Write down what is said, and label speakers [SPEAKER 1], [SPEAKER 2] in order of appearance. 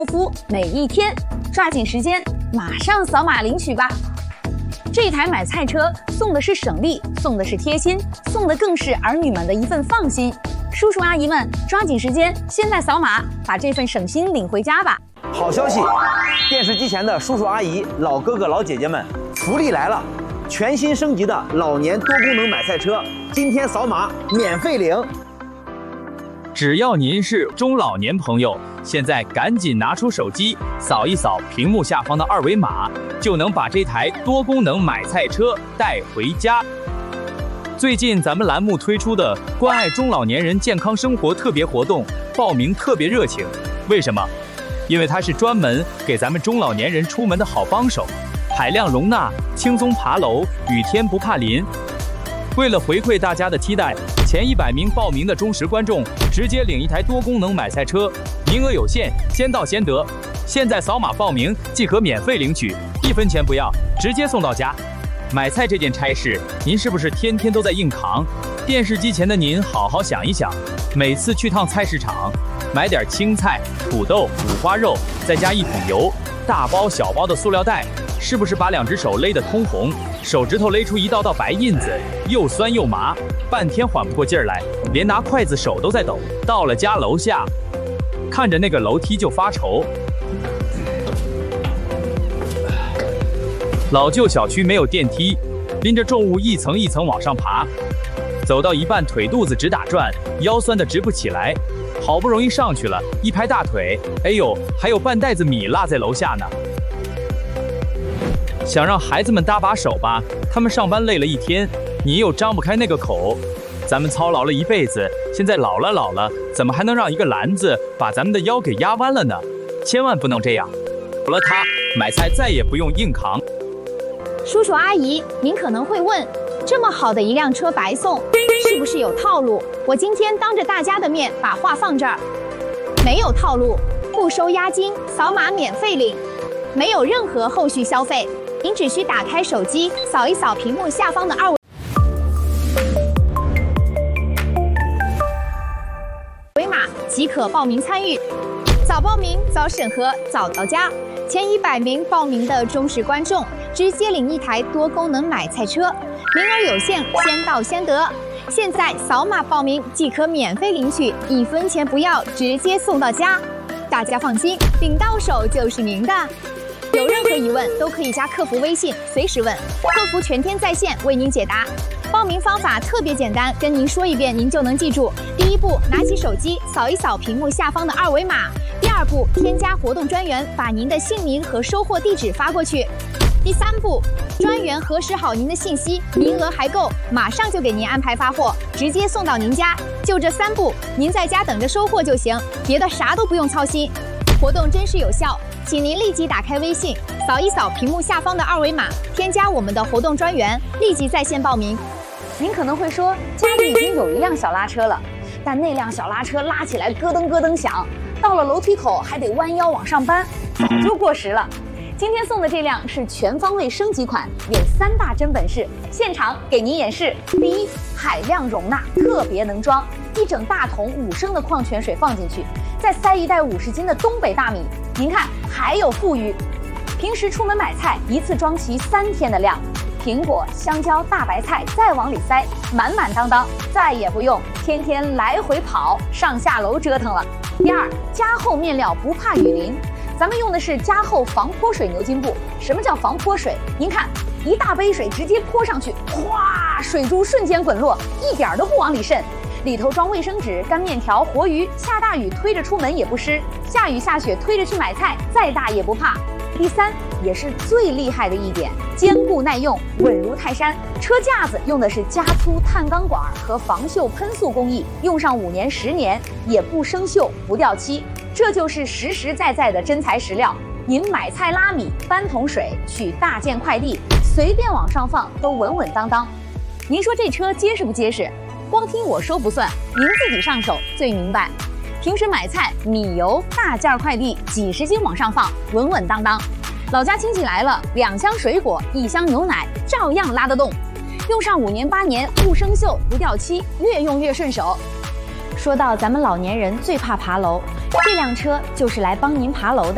[SPEAKER 1] 福每一天，抓紧时间，马上扫码领取吧！这台买菜车送的是省力，送的是贴心，送的更是儿女们的一份放心。叔叔阿姨们，抓紧时间，现在扫码，把这份省心领回家吧！
[SPEAKER 2] 好消息，电视机前的叔叔阿姨、老哥哥老姐姐们，福利来了！全新升级的老年多功能买菜车，今天扫码免费领。
[SPEAKER 3] 只要您是中老年朋友，现在赶紧拿出手机，扫一扫屏幕下方的二维码，就能把这台多功能买菜车带回家。最近咱们栏目推出的关爱中老年人健康生活特别活动，报名特别热情。为什么？因为它是专门给咱们中老年人出门的好帮手，海量容纳，轻松爬楼，雨天不怕淋。为了回馈大家的期待，前100名报名的忠实观众直接领一台多功能买菜车，名额有限，先到先得。现在扫码报名即可免费领取，1分钱不要，直接送到家。买菜这件差事，您是不是天天都在硬扛？电视机前的您好好想一想，每次去趟菜市场，买点青菜、土豆、五花肉，再加1桶油，大包小包的塑料袋，是不是把2只手勒得通红，手指头勒出一道道白印子，又酸又麻，半天缓不过劲儿来，连拿筷子手都在抖。到了家楼下，看着那个楼梯就发愁。老旧小区没有电梯，拎着重物一层一层往上爬，走到一半腿肚子直打转，腰酸得直不起来。好不容易上去了，一拍大腿，哎呦，还有半袋子米落在楼下呢。想让孩子们搭把手吧，他们上班累了一天，你又张不开那个口。咱们操劳了一辈子，现在老了，怎么还能让一个篮子把咱们的腰给压弯了呢？千万不能这样。有了它，买菜再也不用硬扛。
[SPEAKER 1] 叔叔阿姨，您可能会问，这么好的一辆车白送，是不是有套路？我今天当着大家的面把话放这儿，没有套路，不收押金，扫码免费领，没有任何后续消费，您只需打开手机，扫一扫屏幕下方的二维码即可报名参与。早报名早审核早到家，前100名报名的忠实观众直接领一台多功能买菜车，名额有限，先到先得。现在扫码报名即可免费领取，1分钱不要，直接送到家。大家放心，领到手就是您的。有任何疑问都可以加客服微信，随时问，客服全天在线为您解答。报名方法特别简单，跟您说一遍您就能记住。第一步，拿起手机扫一扫屏幕下方的二维码。第二步，添加活动专员，把您的姓名和收货地址发过去。第三步，专员核实好您的信息，名额还够，马上就给您安排发货，直接送到您家。就这3步，您在家等着收货就行，别的啥都不用操心。活动真实有效，请您立即打开微信，扫一扫屏幕下方的二维码，添加我们的活动专员，立即在线报名。您可能会说，家里已经有一辆小拉车了，但那辆小拉车拉起来咯噔咯噔响，到了楼梯口还得弯腰往上搬，早就过时了。今天送的这辆是全方位升级款，有3大真本事，现场给您演示。第一，海量容纳，特别能装，1整大桶5升的矿泉水放进去，再塞一袋50斤的东北大米，您看还有富裕。平时出门买菜，一次装齐3天的量，苹果、香蕉、大白菜再往里塞，满满当当，再也不用天天来回跑，上下楼折腾了。第二，加厚面料不怕雨淋，咱们用的是加厚防泼水牛津布。什么叫防泼水？您看，一大杯水直接泼上去，哗，水珠瞬间滚落，一点都不往里渗。里头装卫生纸、干面条、活鱼，下大雨推着出门也不湿，下雨下雪推着去买菜，再大也不怕。第三，也是最厉害的一点，坚固耐用，稳如泰山。车架子用的是加粗碳钢管和防锈喷塑工艺，用上5年10年也不生锈不掉漆，这就是实实在在的真材实料。您买菜拉米、搬桶水、取大件快递，随便往上放都稳稳当当。您说这车结实不结实？光听我说不算，您自己上手最明白。平时买菜，米油、大件快递几十斤往上放，稳稳当当。老家亲戚来了，2箱水果、1箱牛奶，照样拉得动。用上5年8年，不生锈不掉漆，越用越顺手。说到咱们老年人最怕爬楼，这辆车就是来帮您爬楼的。